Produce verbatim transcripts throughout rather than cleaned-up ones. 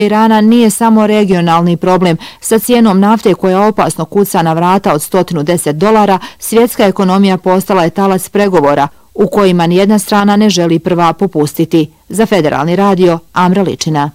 Irana nije samo regionalni problem. Sa cijenom nafte koja opasno kuca na vrata od sto deset dolara, svjetska ekonomija postala je talac pregovora u kojima nijedna strana ne želi prva popustiti. Za Federalni radio, Amra Ličina.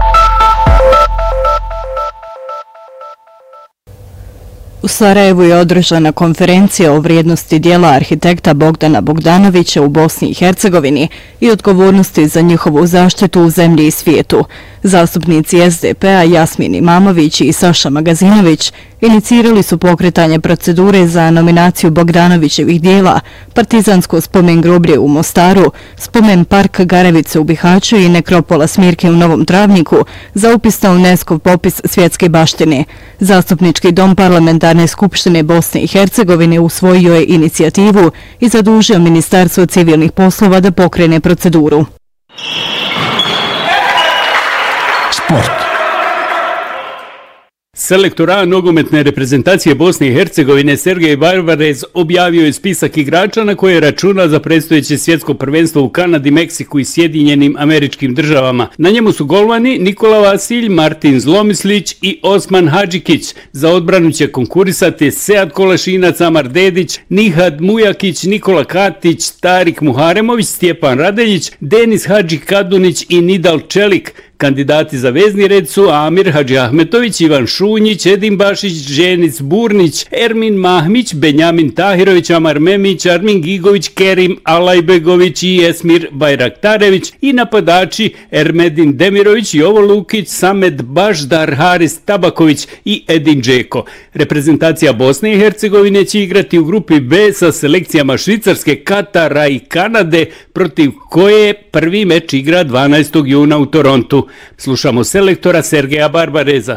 U Sarajevu je održana konferencija o vrijednosti djela arhitekta Bogdana Bogdanovića u Bosni i Hercegovini i odgovornosti za njihovu zaštitu u zemlji i svijetu. Zastupnici S D P-a Jasmin Imamović i Saša Magazinović inicirali su pokretanje procedure za nominaciju Bogdanovićevih dijela, Partizansko spomen groblje u Mostaru, spomen park Garevice u Bihaću i nekropola Smirke u Novom Travniku za upis na UNESCO popis svjetske baštine. Zastupnički dom Parlamentarne skupštine Bosne i Hercegovine usvojio je inicijativu i zadužio Ministarstvo civilnih poslova da pokrene proceduru. Sport. Selektor A nogometne reprezentacije Bosne i Hercegovine Sergej Barbarez objavio je spisak igrača na koje računa za predstojeće svjetsko prvenstvo u Kanadi, Meksiku i Sjedinjenim Američkim Državama. Na njemu su golmani Nikola Vasilj, Martin Zlomislić i Osman Hadžikić. Za odbranu će konkurisati Sead Kolašinac, Amar Dedić, Nihad Mujakić, Nikola Katić, Tarik Muharemović, Stjepan Radeljić, Denis Hadži Kadunić i Nidal Čelik. Kandidati za vezni red su Amir Hadži Ahmetović, Ivan Šunjić, Edin Bašić, Ženic Burnić, Ermin Mahmić, Benjamin Tahirović, Amar Memić, Armin Gigović, Kerim Alajbegović i Esmir Bajraktarević i napadači Ermedin Demirović, Jovo Lukić, Samed Baždar, Haris Tabaković i Edin Džeko. Reprezentacija Bosne i Hercegovine će igrati u grupi B sa selekcijama Švicarske, Katara i Kanade, protiv koje prvi meč igra dvanaestog juna u Torontu. Slušamo selektora Sergeja Barbareza.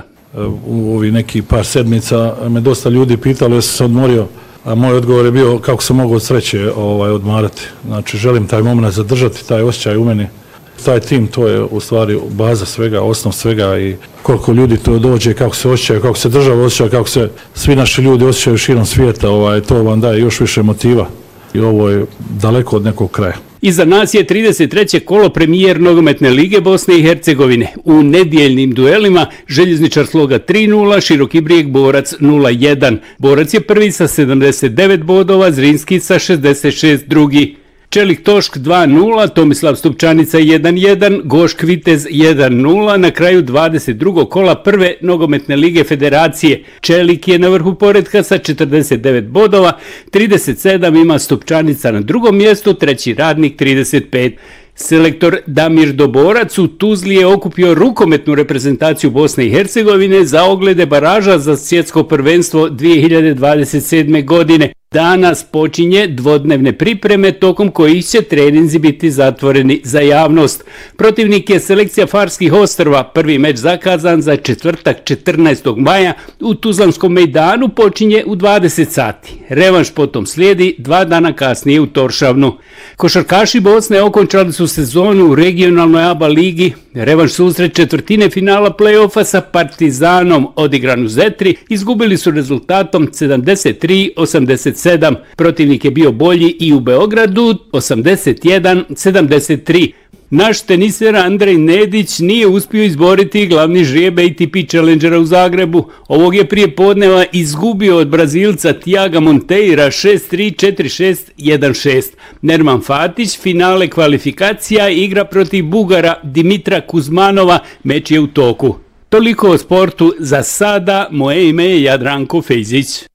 U ovi neki par sedmica me dosta ljudi pitalo jesam se odmorio, a moj odgovor je bio kako se mogu od sreće ovaj, odmarati. Znači želim taj moment zadržati, taj osjećaj u meni. Taj tim, to je u stvari baza svega, osnov svega i koliko ljudi to dođe, kako se osjećaju, kako se država osjeća, kako se svi naši ljudi osjećaju širom svijeta, ovaj, to vam daje još više motiva i ovo je daleko od nekog kraja. Iza nas je trideset treće kolo premijer nogometne lige Bosne i Hercegovine. U nedjeljnim duelima Željezničar Sloga tri nula, Široki Brijeg Borac nula jedan. Borac je prvi sa sedamdeset devet bodova, Zrinski sa šezdeset šest drugi. Čelik Tošk dva nula, Tomislav Stupčanica jedan jedan, Gošk Vitez jedan nula, na kraju dvadeset drugog kola prve nogometne lige federacije. Čelik je na vrhu poretka sa četrdeset devet bodova, trideset sedam ima Stupčanica na drugom mjestu, treći Radnik trideset pet. Selektor Damir Doborac u Tuzli je okupio rukometnu reprezentaciju Bosne i Hercegovine za oglede baraža za svjetsko prvenstvo dvije hiljade dvadeset sedme. godine. Danas počinje dvodnevne pripreme tokom kojih će treninzi biti zatvoreni za javnost. Protivnik je selekcija Farskih ostrva. Prvi meč zakazan za četvrtak četrnaestog maja u Tuzlanskom mejdanu počinje u dvadeset sati. Revanš potom slijedi dva dana kasnije u Toršavnu. Košarkaši Bosne okončali su sezonu u regionalnoj A B A ligi. Revanš susret četvrtine finala play-offa sa Partizanom odigran u Zetri izgubili su rezultatom sedamdeset tri osamdeset sedam. Protivnik je bio bolji i u Beogradu osamdeset jedan sedamdeset tri. Naš teniser Andrej Nedić nije uspio izboriti glavni žrijeb A T P Challengera u Zagrebu. Ovog je prije podneva izgubio od Brazilca Tiaga Monteira šest tri, četiri šest, jedan šest. Nerman Fatić finale kvalifikacija igra protiv Bugara Dimitra Kuzmanova, meč je u toku. Toliko o sportu za sada, moje ime je Jadranko Fejzić.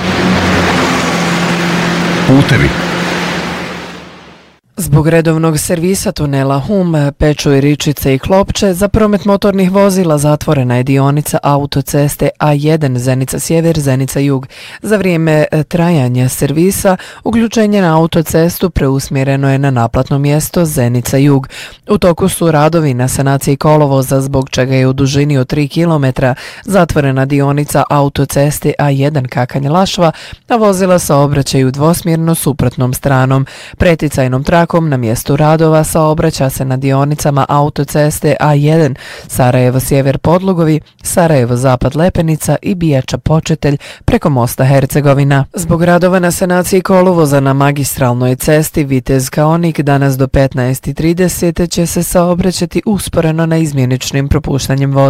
Putevi. Zbog redovnog servisa tunela Hum, Pečuj, Ričice i Klopče, za promet motornih vozila zatvorena je dionica autoceste A jedan Zenica Sjever, Zenica Jug. Za vrijeme trajanja servisa, uključenje na autocestu preusmjereno je na naplatno mjesto Zenica Jug. U toku su radovi na sanaciji kolovoza, zbog čega je u dužini od tri kilometra zatvorena dionica autoceste A jedan Kakanj Lašva, a vozila saobraćaju dvosmjerno suprotnom stranom. Preticajnom trakom na mjestu radova saobraća se na dionicama autoceste A jedan Sarajevo Sjever Podlugovi, Sarajevo Zapad Lepenica i Bijača Početelj preko mosta Hercegovina. Zbog radova na sanaciji kolovoza na magistralnoj cesti Vitez Kaonik danas do petnaest i trideset će se saobraćati usporeno na izmjeničnim propuštanjem vozila.